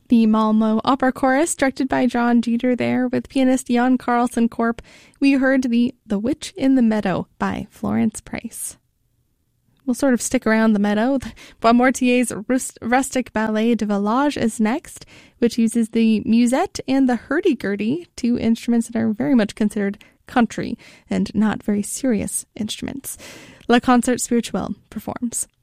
The Malmö Opera Chorus, directed by John Jeter there, with pianist Jan Carlson Korp. We heard The Witch in the Meadow by Florence Price. We'll sort of stick around the meadow. Boismortier's Rustic Ballet de Village is next, which uses the musette and the hurdy-gurdy, two instruments that are very much considered country and not very serious instruments. La Concert Spirituelle performs.